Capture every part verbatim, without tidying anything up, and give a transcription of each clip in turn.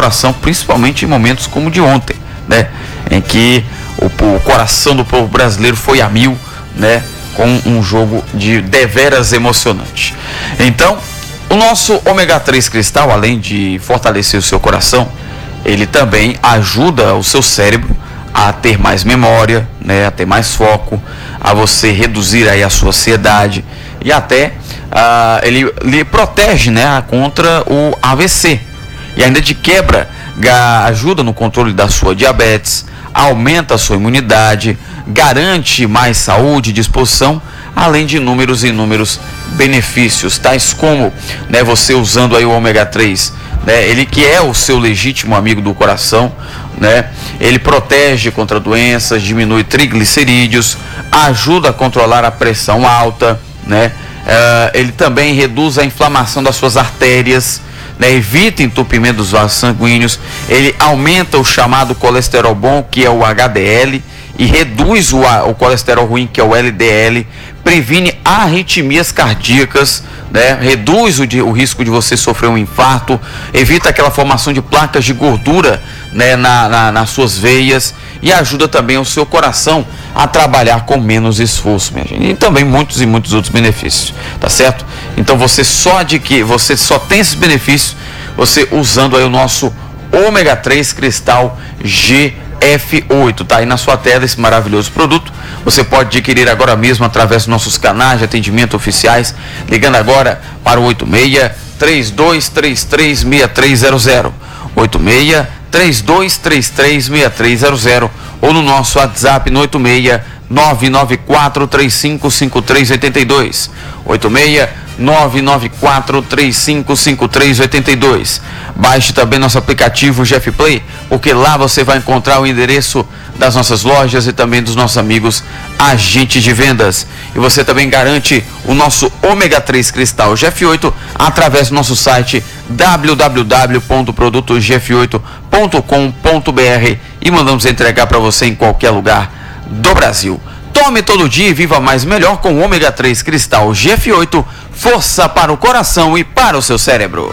coração, principalmente em momentos como o de ontem, né? Em que o, o coração do povo brasileiro foi a mil, né? Com um jogo de deveras emocionante. Então, o nosso ômega três Cristal, além de fortalecer o seu coração, ele também ajuda o seu cérebro a ter mais memória, né, a ter mais foco, a você reduzir aí a sua ansiedade e até uh, ele lhe protege, né, contra o A V C e ainda de quebra ajuda no controle da sua diabetes, aumenta a sua imunidade, garante mais saúde e disposição, além de inúmeros e inúmeros benefícios, tais como, né, você usando aí o ômega três, né, ele que é o seu legítimo amigo do coração, né, ele protege contra doenças, diminui triglicerídeos, ajuda a controlar a pressão alta, né, uh, ele também reduz a inflamação das suas artérias, né, evita entupimento dos vasos sanguíneos, ele aumenta o chamado colesterol bom, que é o H D L, e reduz o, o colesterol ruim, que é o L D L, previne arritmias cardíacas, né? Reduz o, de, o risco de você sofrer um infarto, evita aquela formação de placas de gordura, né, na, na, nas suas veias, e ajuda também o seu coração a trabalhar com menos esforço, minha gente. E também muitos e muitos outros benefícios, tá certo? Então você só de que você só tem esses benefícios você usando aí o nosso ômega três Cristal G F oito, tá aí na sua tela esse maravilhoso produto. Você pode adquirir agora mesmo através dos nossos canais de atendimento oficiais, ligando agora para o oito seis, três dois três três, seis três zero zero, oito seis, três dois três três, seis três zero zero, ou no nosso WhatsApp no oito seis, nove nove quatro três cinco cinco três oito dois, oito seis, nove nove quatro três cinco cinco três oito dois. Baixe também nosso aplicativo G F Play, porque lá você vai encontrar o endereço das nossas lojas e também dos nossos amigos agentes de vendas. E você também garante o nosso ômega três Cristal G F oito através do nosso site w w w ponto produto g f oito ponto com ponto b r e mandamos entregar para você em qualquer lugar do Brasil. Tome todo dia e viva mais melhor com o ômega três Cristal G F oito, força para o coração e para o seu cérebro.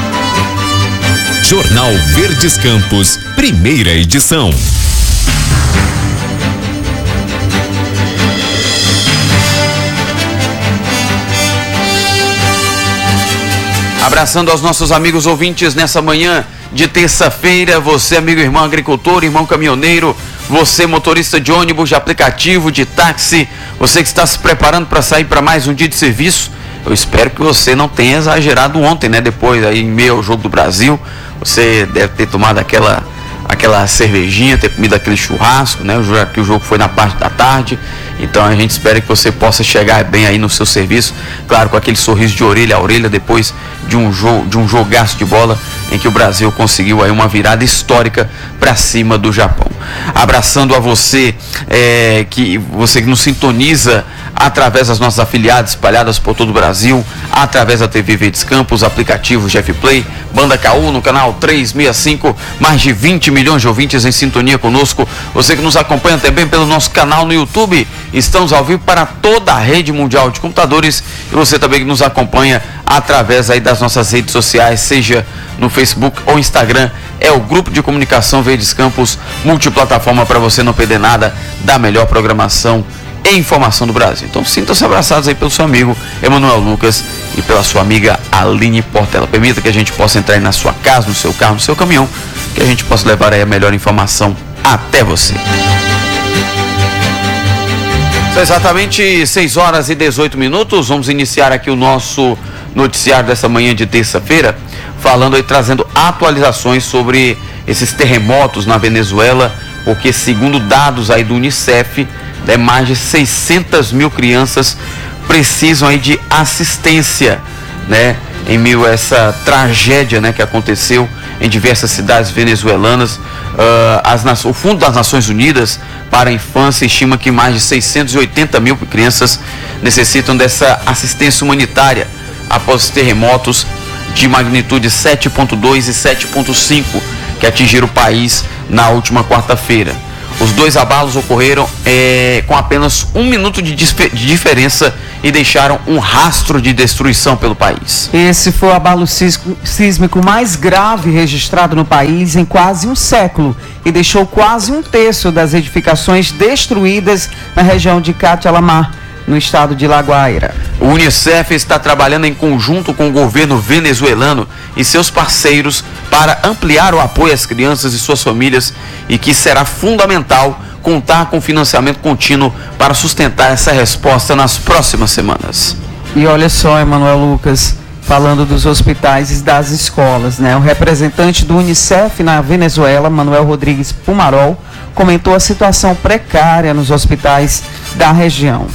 Jornal Verdes Campos, primeira edição. Abraçando aos nossos amigos ouvintes nessa manhã de terça-feira, você amigo, irmão agricultor, irmão caminhoneiro, você motorista de ônibus, de aplicativo, de táxi, você que está se preparando para sair para mais um dia de serviço, eu espero que você não tenha exagerado ontem, né? Depois aí em meio ao jogo do Brasil, você deve ter tomado aquela, aquela cervejinha, ter comido aquele churrasco, né? Que o jogo foi na parte da tarde. Então a gente espera que você possa chegar bem aí no seu serviço, claro, com aquele sorriso de orelha a orelha depois de um jogo, de um jogaço de bola em que o Brasil conseguiu aí uma virada histórica para cima do Japão. Abraçando a você, é, que você que nos sintoniza através das nossas afiliadas espalhadas por todo o Brasil, através da T V Verdes Campos, aplicativo G F Play, Banda K U no canal trezentos e sessenta e cinco, mais de vinte milhões de ouvintes em sintonia conosco. Você que nos acompanha também pelo nosso canal no YouTube, estamos ao vivo para toda a rede mundial de computadores, e você também que nos acompanha através aí das nossas redes sociais, seja no Facebook ou Instagram, é o Grupo de Comunicação Verdes Campos, multiplataforma para você não perder nada da melhor programação e informação do Brasil. Então sintam-se abraçados aí pelo seu amigo Emanuel Lucas e pela sua amiga Aline Portela. Permita que a gente possa entrar aí na sua casa, no seu carro, no seu caminhão, que a gente possa levar aí a melhor informação até você. São exatamente seis horas e dezoito minutos, vamos iniciar aqui o nosso noticiário dessa manhã de terça-feira, falando aí, trazendo atualizações sobre esses terremotos na Venezuela, porque segundo dados aí do Unicef, né, mais de seiscentas mil crianças precisam aí de assistência, né, em meio a essa tragédia, né, que aconteceu em diversas cidades venezuelanas. Uh, as, o Fundo das Nações Unidas para a Infância estima que mais de seiscentas e oitenta mil crianças necessitam dessa assistência humanitária após os terremotos de magnitude sete ponto dois e sete ponto cinco que atingiram o país na última quarta-feira. Os dois abalos ocorreram é, com apenas um minuto de, de diferença e deixaram um rastro de destruição pelo país. Esse foi o abalo sísmico mais grave registrado no país em quase um século e deixou quase um terço das edificações destruídas na região de Catialamar, no estado de Laguaira. O Unicef está trabalhando em conjunto com o governo venezuelano e seus parceiros para ampliar o apoio às crianças e suas famílias, e que será fundamental contar com financiamento contínuo para sustentar essa resposta nas próximas semanas. E olha só, Emanuel Lucas, falando dos hospitais e das escolas, né? O representante do Unicef na Venezuela, Manuel Rodrigues Pumarol, comentou a situação precária nos hospitais da região.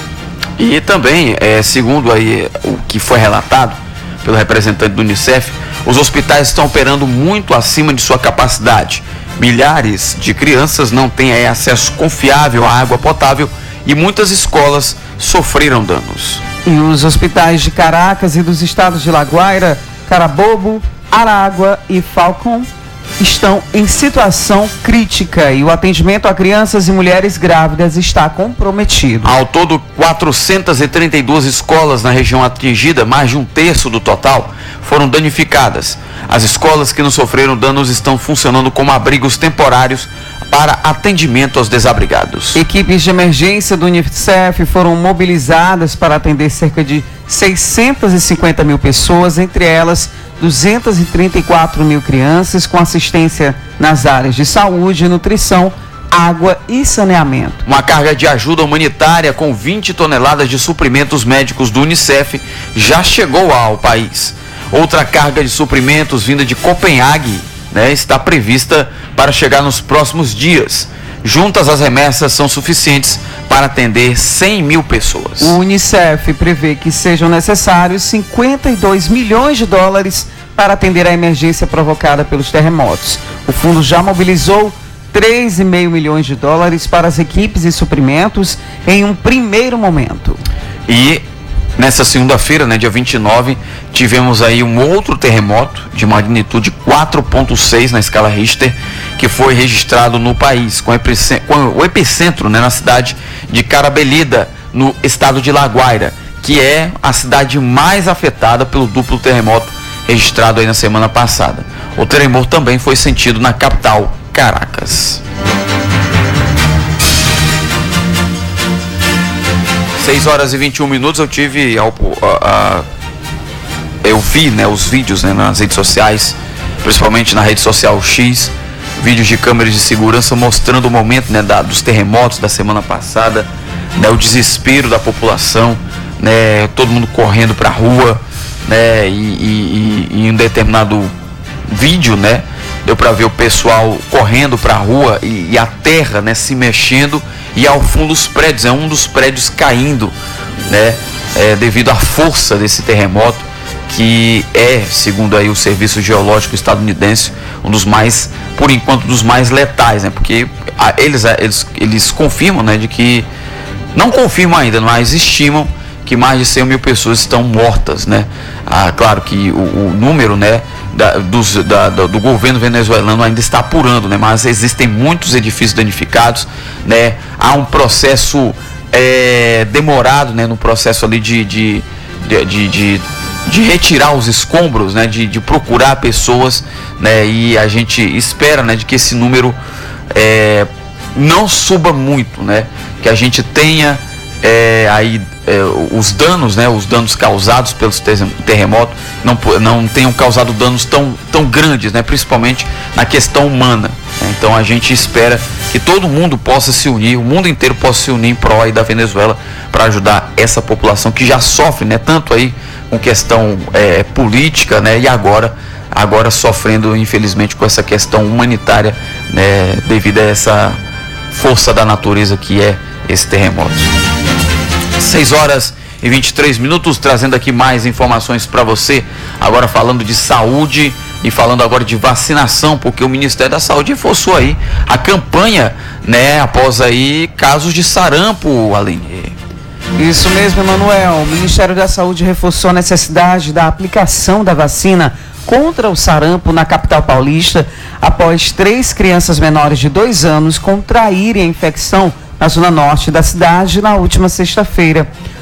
E também, é, segundo aí o que foi relatado pelo representante do Unicef, os hospitais estão operando muito acima de sua capacidade. Milhares de crianças não têm aí acesso confiável à água potável e muitas escolas sofreram danos. E os hospitais de Caracas e dos estados de Laguaira, Carabobo, Aragua e Falcão estão em situação crítica e o atendimento a crianças e mulheres grávidas está comprometido. Ao todo, quatrocentas e trinta e duas escolas na região atingida, mais de um terço do total, foram danificadas. As escolas que não sofreram danos estão funcionando como abrigos temporários para atendimento aos desabrigados. Equipes de emergência do Unicef foram mobilizadas para atender cerca de seiscentas e cinquenta mil pessoas, entre elas duzentas e trinta e quatro mil crianças, com assistência nas áreas de saúde, nutrição, água e saneamento. Uma carga de ajuda humanitária com vinte toneladas de suprimentos médicos do Unicef já chegou ao país. Outra carga de suprimentos vinda de Copenhague, né, está prevista para chegar nos próximos dias. Juntas, as remessas são suficientes para atender cem mil pessoas. O Unicef prevê que sejam necessários cinquenta e dois milhões de dólares para atender a emergência provocada pelos terremotos. O fundo já mobilizou três vírgula cinco milhões de dólares para as equipes e suprimentos em um primeiro momento. E nessa segunda-feira, né, dia vinte e nove, tivemos aí um outro terremoto de magnitude quatro ponto seis na escala Richter, que foi registrado no país, com o epicentro, né, na cidade de Carabelida, no estado de Laguaira, que é a cidade mais afetada pelo duplo terremoto registrado aí na semana passada. O terremoto também foi sentido na capital, Caracas. seis horas e vinte e um minutos, eu tive a, a, a, eu vi, né, os vídeos, né, nas redes sociais, principalmente na rede social X, vídeos de câmeras de segurança mostrando o momento, né, da, dos terremotos da semana passada, né, o desespero da população, né, todo mundo correndo para a rua, né, e, e, e em um determinado vídeo, né, deu para ver o pessoal correndo para a rua e, e a terra, né, se mexendo, e ao fundo os prédios, é um dos prédios caindo, né, é, devido à força desse terremoto, que é, segundo aí o Serviço Geológico estadunidense, um dos mais, por enquanto, dos mais letais, né, porque a, eles, eles, eles confirmam, né, de que, não confirmam ainda, mas estimam que mais de cem mil pessoas estão mortas, né. Ah, claro que o, o número, né, da, dos, da, do governo venezuelano ainda está apurando, né, mas existem muitos edifícios danificados, né, há um processo é, demorado, né, no processo ali de, de, de, de, de, de retirar os escombros, né, de, de procurar pessoas, né, e a gente espera, né, de que esse número é, não suba muito, né, que a gente tenha é, aí é, os danos, né, os danos causados pelos terremotos não, não tenham causado danos tão, tão grandes, né, principalmente na questão humana, né? Então a gente espera que todo mundo possa se unir, o mundo inteiro possa se unir em prol aí da Venezuela para ajudar essa população que já sofre, né, tanto aí com questão é, política, né, e agora agora sofrendo infelizmente com essa questão humanitária, né, devido a essa força da natureza que é esse terremoto. seis horas e vinte e três minutos, trazendo aqui mais informações para você, agora falando de saúde e falando agora de vacinação, porque o Ministério da Saúde reforçou aí a campanha, né, após aí casos de sarampo, Aline. Isso mesmo, Emanuel. O Ministério da Saúde reforçou a necessidade da aplicação da vacina contra o sarampo na capital paulista, após três crianças menores de dois anos contraírem a infecção na zona norte da cidade na última sexta-feira.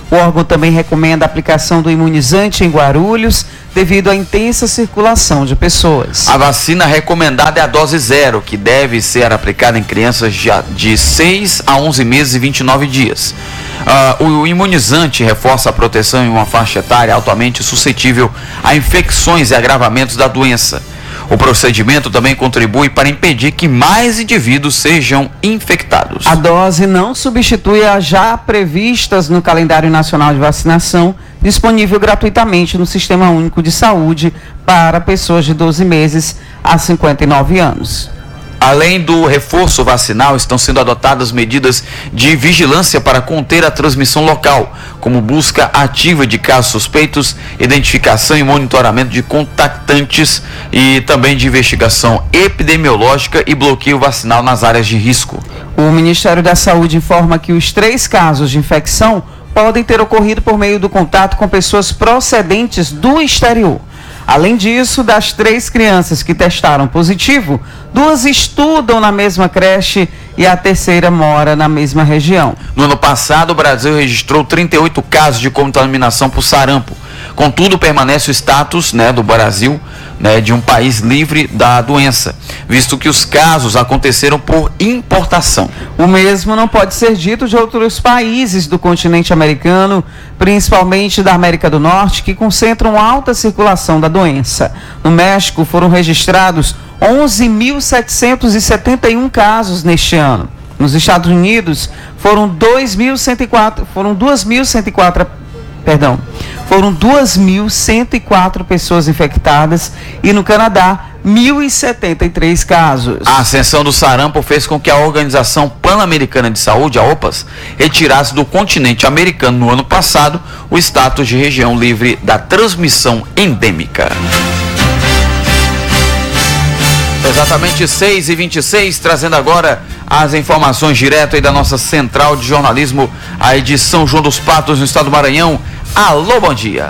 O órgão também recomenda a aplicação do imunizante em Guarulhos, devido à intensa circulação de pessoas. A vacina recomendada é a dose zero, que deve ser aplicada em crianças de seis a onze meses e vinte e nove dias. Uh, o imunizante reforça a proteção em uma faixa etária altamente suscetível a infecções e agravamentos da doença. O procedimento também contribui para impedir que mais indivíduos sejam infectados. A dose não substitui as já previstas no calendário nacional de vacinação, disponível gratuitamente no Sistema Único de Saúde para pessoas de doze meses a cinquenta e nove anos. Além do reforço vacinal, estão sendo adotadas medidas de vigilância para conter a transmissão local, como busca ativa de casos suspeitos, identificação e monitoramento de contactantes e também de investigação epidemiológica e bloqueio vacinal nas áreas de risco. O Ministério da Saúde informa que os três casos de infecção podem ter ocorrido por meio do contato com pessoas procedentes do exterior. Além disso, das três crianças que testaram positivo, duas estudam na mesma creche e a terceira mora na mesma região. No ano passado, o Brasil registrou trinta e oito casos de contaminação por sarampo. Contudo, permanece o status, né, do Brasil, né, de um país livre da doença, visto que os casos aconteceram por importação. O mesmo não pode ser dito de outros países do continente americano, principalmente da América do Norte, que concentram alta circulação da doença. No México foram registrados onze mil setecentos e setenta e um casos neste ano. Nos Estados Unidos foram dois mil cento e quatro, foram duas mil cento e quatro, perdão, foram duas mil cento e quatro pessoas infectadas e no Canadá mil e setenta e três casos. A ascensão do sarampo fez com que a Organização Pan-Americana de Saúde, a OPAS, retirasse do continente americano no ano passado o status de região livre da transmissão endêmica. Exatamente seis e vinte e seis, trazendo agora as informações direto aí da nossa central de jornalismo, a edição João dos Patos, no estado do Maranhão. Alô, bom dia.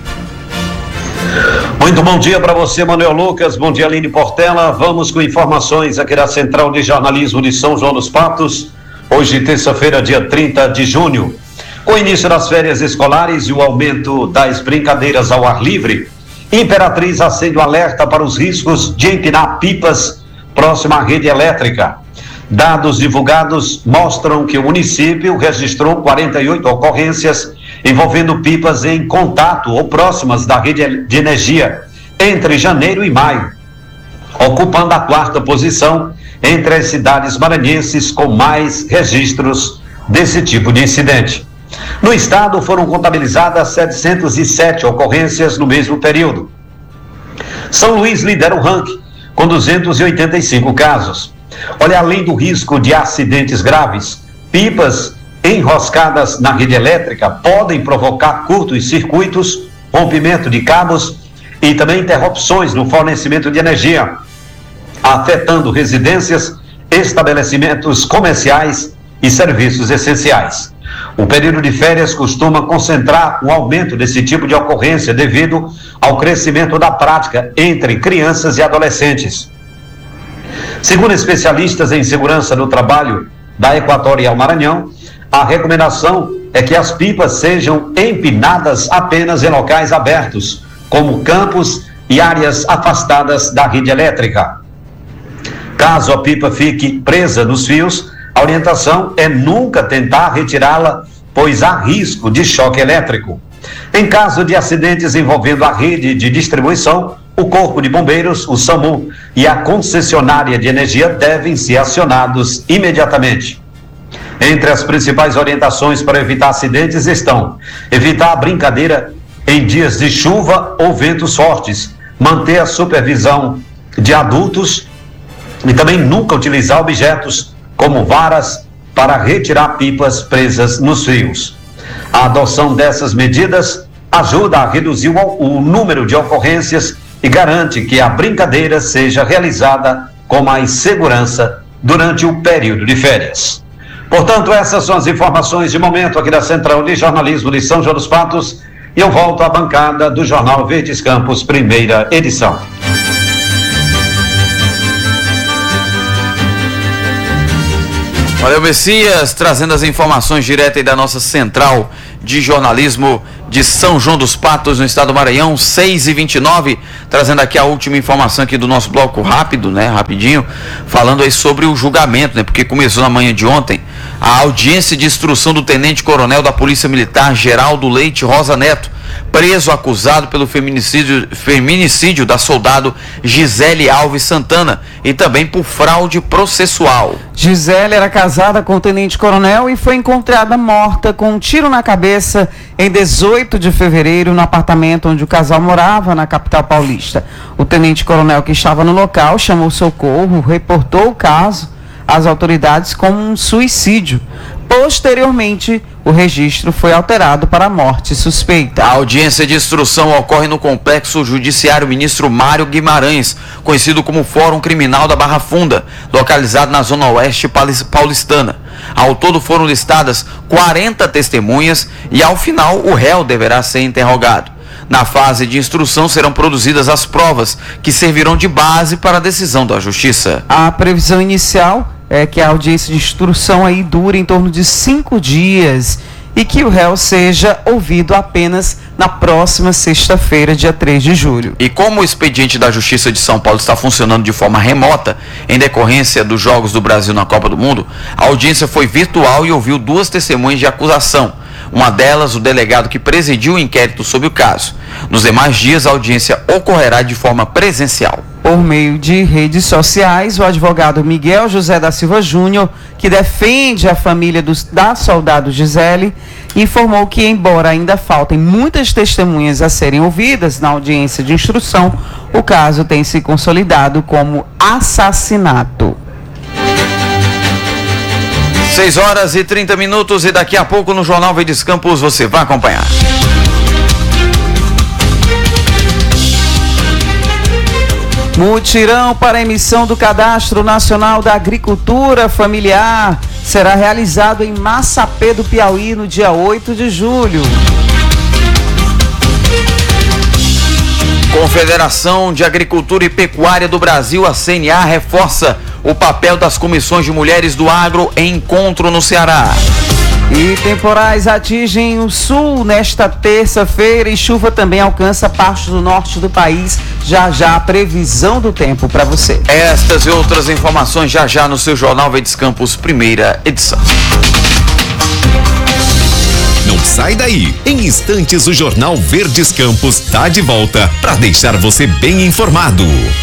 Muito bom dia para você, Manuel Lucas. Bom dia, Aline Portela. Vamos com informações aqui da Central de Jornalismo de São João dos Patos. Hoje, terça-feira, dia trinta de junho. Com o início das férias escolares e o aumento das brincadeiras ao ar livre, Imperatriz acende o alerta para os riscos de empinar pipas próximo à rede elétrica. Dados divulgados mostram que o município registrou quarenta e oito ocorrências envolvendo pipas em contato ou próximas da rede de energia entre janeiro e maio, ocupando a quarta posição entre as cidades maranhenses com mais registros desse tipo de incidente. No estado foram contabilizadas setecentas e sete ocorrências no mesmo período. São Luís lidera o ranking com duzentos e oitenta e cinco casos. Olha, além do risco de acidentes graves, pipas enroscadas na rede elétrica podem provocar curtos circuitos, rompimento de cabos e também interrupções no fornecimento de energia, afetando residências, estabelecimentos comerciais e serviços essenciais. O período de férias costuma concentrar um aumento desse tipo de ocorrência devido ao crescimento da prática entre crianças e adolescentes. Segundo especialistas em segurança do trabalho da Equatorial Maranhão, a recomendação é que as pipas sejam empinadas apenas em locais abertos, como campos e áreas afastadas da rede elétrica. Caso a pipa fique presa nos fios, a orientação é nunca tentar retirá-la, pois há risco de choque elétrico. Em caso de acidentes envolvendo a rede de distribuição, o Corpo de Bombeiros, o SAMU e a concessionária de energia devem ser acionados imediatamente. Entre as principais orientações para evitar acidentes estão: evitar a brincadeira em dias de chuva ou ventos fortes, manter a supervisão de adultos e também nunca utilizar objetos como varas para retirar pipas presas nos fios. A adoção dessas medidas ajuda a reduzir o, o número de ocorrências e garante que a brincadeira seja realizada com mais segurança durante o período de férias. Portanto, essas são as informações de momento aqui da Central de Jornalismo de São João dos Patos, e eu volto à bancada do Jornal Verdes Campos, primeira edição. Valeu, Messias, trazendo as informações direto aí da nossa central de jornalismo de São João dos Patos, no estado do Maranhão, seis e vinte e nove, trazendo aqui a última informação aqui do nosso bloco rápido, né, rapidinho, falando aí sobre o julgamento, né, porque começou na manhã de ontem a audiência de instrução do tenente-coronel da Polícia Militar, Geraldo Leite Rosa Neto, preso acusado pelo feminicídio, feminicídio da soldado Gisele Alves Santana e também por fraude processual. Gisele era casada com o tenente-coronel e foi encontrada morta com um tiro na cabeça em dezoito de fevereiro no apartamento onde o casal morava na capital paulista. O tenente-coronel que estava no local chamou socorro, reportou o caso às autoridades como um suicídio. Posteriormente, o registro foi alterado para morte suspeita. A audiência de instrução ocorre no Complexo Judiciário Ministro Mário Guimarães, conhecido como Fórum Criminal da Barra Funda, localizado na Zona Oeste paulistana. Ao todo foram listadas quarenta testemunhas e, ao final, o réu deverá ser interrogado. Na fase de instrução serão produzidas as provas que servirão de base para a decisão da Justiça. A previsão inicial é que a audiência de instrução aí dure em torno de cinco dias e que o réu seja ouvido apenas na próxima sexta-feira, dia três de julho. E como o expediente da Justiça de São Paulo está funcionando de forma remota, em decorrência dos Jogos do Brasil na Copa do Mundo, a audiência foi virtual e ouviu duas testemunhas de acusação. Uma delas, o delegado que presidiu o inquérito sobre o caso. Nos demais dias, a audiência ocorrerá de forma presencial. Por meio de redes sociais, o advogado Miguel José da Silva Júnior, que defende a família dos, da soldado Gisele, informou que, embora ainda faltem muitas testemunhas a serem ouvidas na audiência de instrução, o caso tem se consolidado como assassinato. seis horas e trinta minutos e daqui a pouco no Jornal Verdes Campos você vai acompanhar. Mutirão para a emissão do Cadastro Nacional da Agricultura Familiar será realizado em Massapê do Piauí no dia oito de julho. Confederação de Agricultura e Pecuária do Brasil, a C N A, reforça o papel das comissões de mulheres do agro em encontro no Ceará. E temporais atingem o sul nesta terça-feira e chuva também alcança parte do norte do país. Já já a previsão do tempo para você. Estas e outras informações já já no seu Jornal Verdes Campos, primeira edição. Não sai daí. Em instantes o Jornal Verdes Campos está de volta para deixar você bem informado.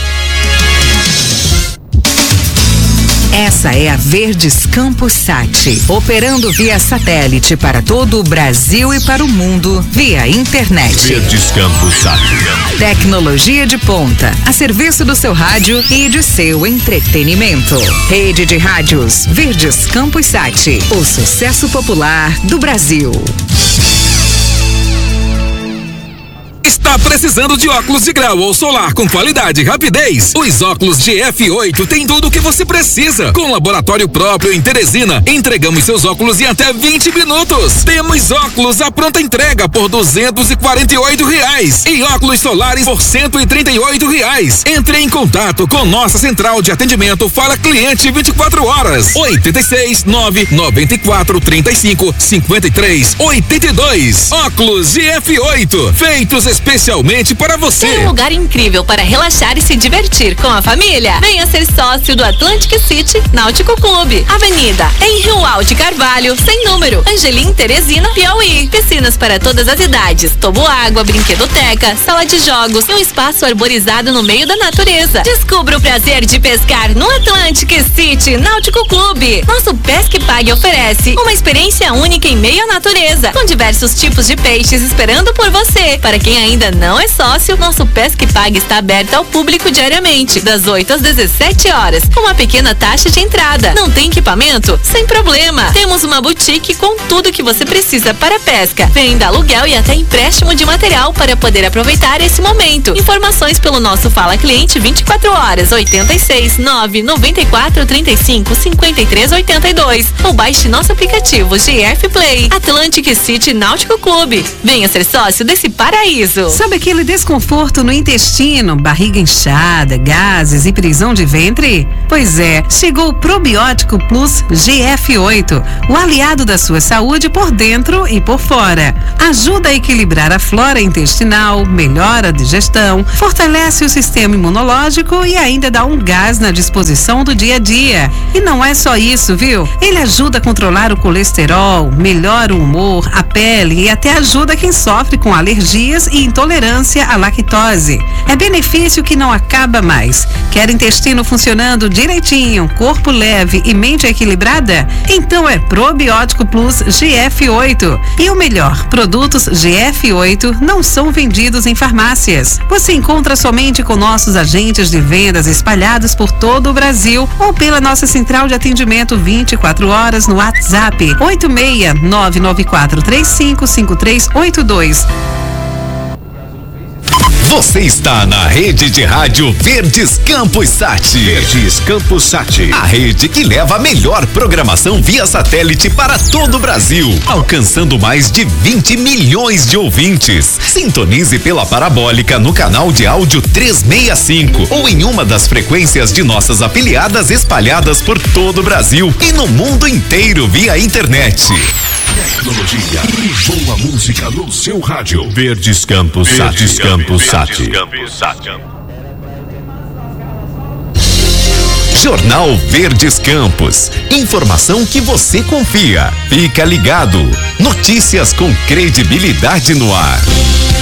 Essa é a Verdes Campos Sat, operando via satélite para todo o Brasil e para o mundo via internet. Verdes Campos Sat. Tecnologia de ponta, a serviço do seu rádio e de seu entretenimento. Rede de rádios Verdes Campos Sat, o sucesso popular do Brasil. Está precisando de óculos de grau ou solar com qualidade e rapidez? Os óculos de F oito têm tudo o que você precisa. Com laboratório próprio em Teresina, entregamos seus óculos em até vinte minutos. Temos óculos à pronta entrega por duzentos e quarenta e oito reais e óculos solares por cento e trinta e oito reais. Entre em contato com nossa central de atendimento Fala Cliente vinte e quatro horas. oito seis nove nove quatro três cinco cinco três oito dois. Óculos de F oito, feitos especialmente para você. Tem um lugar incrível para relaxar e se divertir com a família? Venha ser sócio do Atlantic City Náutico Clube. Avenida em Rio Alto Carvalho, sem número, Angelim, Teresina, Piauí. Piscinas para todas as idades, toboágua, brinquedoteca, sala de jogos e um espaço arborizado no meio da natureza. Descubra o prazer de pescar no Atlantic City Náutico Clube. Nosso Pesque Pague oferece uma experiência única em meio à natureza, com diversos tipos de peixes esperando por você. Para quem ainda não é sócio, nosso Pesque Pague está aberto ao público diariamente, das oito às dezessete horas, com uma pequena taxa de entrada. Não tem equipamento? Sem problema. Temos uma boutique com tudo que você precisa para pesca. Venda, aluguel e até empréstimo de material para poder aproveitar esse momento. Informações pelo nosso Fala Cliente vinte e quatro horas, oito seis nove nove quatro três cinco cinco três oito dois, ou baixe nosso aplicativo G F Play. Atlantic City Náutico Clube. Venha ser sócio desse paraíso. peso. Sabe aquele desconforto no intestino, barriga inchada, gases e prisão de ventre? Pois é, chegou o Probiótico Plus G F oito, o aliado da sua saúde por dentro e por fora. Ajuda a equilibrar a flora intestinal, melhora a digestão, fortalece o sistema imunológico e ainda dá um gás na disposição do dia a dia. E não é só isso, viu? Ele ajuda a controlar o colesterol, melhora o humor, a pele e até ajuda quem sofre com alergias e intolerância à lactose. É benefício que não acaba mais. Quer intestino funcionando direitinho, corpo leve e mente equilibrada? Então é Probiótico Plus G F oito. E o melhor, produtos G F oito não são vendidos em farmácias. Você encontra somente com nossos agentes de vendas espalhados por todo o Brasil ou pela nossa central de atendimento vinte e quatro horas no WhatsApp oito seis nove nove quatro três cinco cinco três oito dois. Você está na rede de rádio Verdes Campos Sat. Verdes Campos Sat. A rede que leva a melhor programação via satélite para todo o Brasil, alcançando mais de vinte milhões de ouvintes. Sintonize pela parabólica no canal de áudio trezentos e sessenta e cinco ou em uma das frequências de nossas afiliadas espalhadas por todo o Brasil e no mundo inteiro via internet. Tecnologia e boa música no seu rádio. Verdes Campos Sat. Verdes Campos Sat. Jornal Verdes Campos. Informação que você confia. Fica ligado. Notícias com credibilidade no ar.